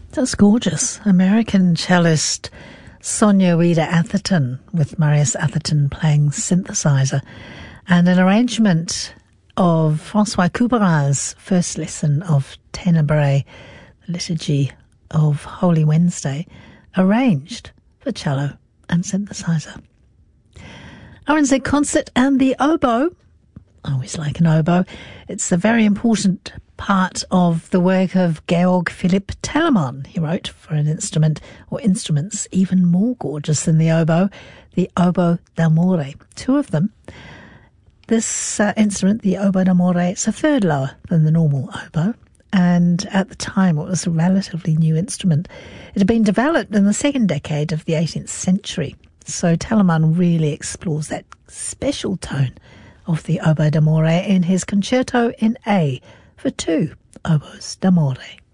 That's gorgeous. American cellist Sonia Reeder Atherton, with Marius Atherton playing synthesizer, and an arrangement of Francois Couperin's first lesson of Tenebrae, the liturgy of Holy Wednesday, arranged for cello and synthesizer. RNZ Concert and the oboe. I always like an oboe. It's a very important part of the work of Georg Philipp Telemann. He wrote for an instrument, or instruments even more gorgeous than the oboe d'amore. Two of them. This instrument, the oboe d'amore, it's a third lower than the normal oboe, and at the time it was a relatively new instrument. It had been developed in the second decade of the 18th century, so Telemann really explores that special tone of the oboe d'amore in his concerto in A for two oboes d'amore.